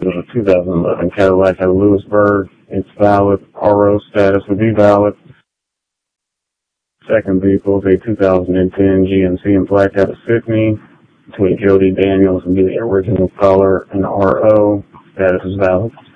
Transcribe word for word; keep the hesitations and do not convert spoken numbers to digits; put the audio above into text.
a two thousand eleven Cadillac out of Lewisburg. It's valid. R O status would be valid. Second vehicle is a two thousand ten G M C in black out of Sydney. Between Jody Daniels would be the original color, and R O status is valid.